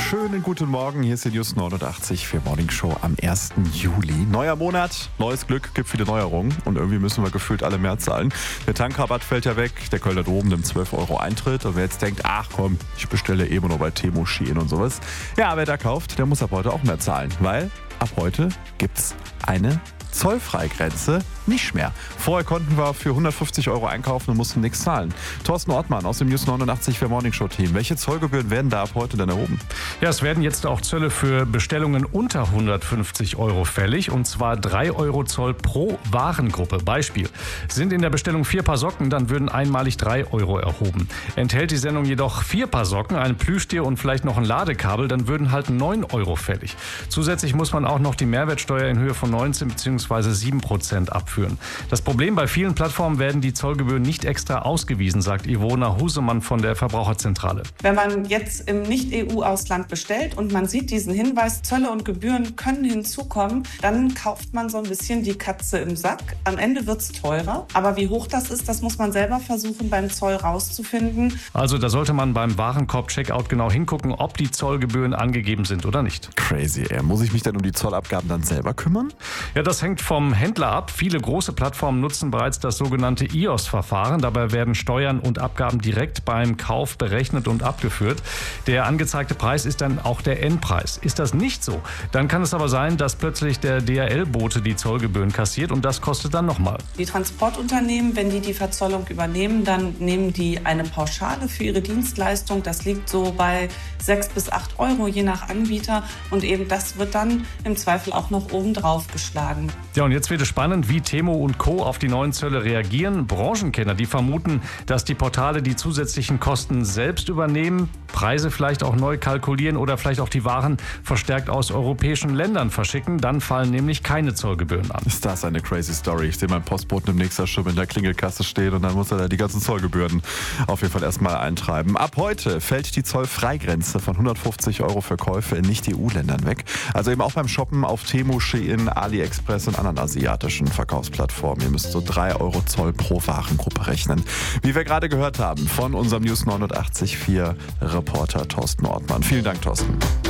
Schönen guten Morgen, hier ist die News 89 für Morning Show am 1. Juli. Neuer Monat, neues Glück, gibt viele Neuerungen und irgendwie müssen wir gefühlt alle mehr zahlen. Der Tankrabatt fällt ja weg, der Kölner Dom nimmt 12 € Eintritt und wer jetzt denkt, ach komm, ich bestelle eben nur bei Temu, Shein und sowas. Ja, wer da kauft, der muss ab heute auch mehr zahlen, weil ab heute gibt's eine Zollfreigrenze nicht mehr. Vorher konnten wir für 150 € einkaufen und mussten nichts zahlen. Thorsten Ortmann aus dem News 89 für Morning Show Team. Welche Zollgebühren werden da ab heute denn erhoben? Ja, es werden jetzt auch Zölle für Bestellungen unter 150 € fällig, und zwar 3 € Zoll pro Warengruppe. Beispiel: sind in der Bestellung 4 Paar Socken, dann würden einmalig 3 € erhoben. Enthält die Sendung jedoch 4 Paar Socken, ein Plüschtier und vielleicht noch ein Ladekabel, dann würden halt 9 € fällig. Zusätzlich muss man auch noch die Mehrwertsteuer in Höhe von 19 bzw. 7% abführen. Das Problem: bei vielen Plattformen werden die Zollgebühren nicht extra ausgewiesen, sagt Ivona Husemann von der Verbraucherzentrale. Wenn man jetzt im Nicht-EU-Ausland bestellt und man sieht diesen Hinweis, Zölle und Gebühren können hinzukommen, dann kauft man so ein bisschen die Katze im Sack. Am Ende wird es teurer, aber wie hoch das ist, das muss man selber versuchen beim Zoll rauszufinden. Also da sollte man beim Warenkorb-Checkout genau hingucken, ob die Zollgebühren angegeben sind oder nicht. Crazy, ey. Muss ich mich denn um die Zollabgaben dann selber kümmern? Ja, das hängt vom Händler ab. Viele große Plattformen nutzen bereits das sogenannte IOS-Verfahren. Dabei werden Steuern und Abgaben direkt beim Kauf berechnet und abgeführt. Der angezeigte Preis ist dann auch der Endpreis. Ist das nicht so, dann kann es aber sein, dass plötzlich der DHL-Bote die Zollgebühren kassiert, und das kostet dann nochmal. Die Transportunternehmen, wenn die Verzollung übernehmen, dann nehmen die eine Pauschale für ihre Dienstleistung. Das liegt so bei 6 bis 8 € je nach Anbieter, und eben das wird dann im Zweifel auch noch obendrauf geschlagen. Ja, und jetzt wird es spannend, wie Temu und Co. auf die neuen Zölle reagieren. Branchenkenner, die vermuten, dass die Portale die zusätzlichen Kosten selbst übernehmen, Preise vielleicht auch neu kalkulieren oder vielleicht auch die Waren verstärkt aus europäischen Ländern verschicken. Dann fallen nämlich keine Zollgebühren an. Ist das eine crazy Story? Ich sehe meinen Postboten demnächst schon in der Klingelkasse stehen und dann muss er da die ganzen Zollgebühren auf jeden Fall erstmal eintreiben. Ab heute fällt die Zollfreigrenze von 150 € für Käufe in Nicht-EU-Ländern weg. Also eben auch beim Shoppen auf Temu, Shein, AliExpress und anderen asiatischen Verkaufsplattformen. Ihr müsst so 3 € Zoll pro Warengruppe rechnen. Wie wir gerade gehört haben von unserem News 89.4 Reporter Thorsten Ortmann. Vielen Dank, Thorsten.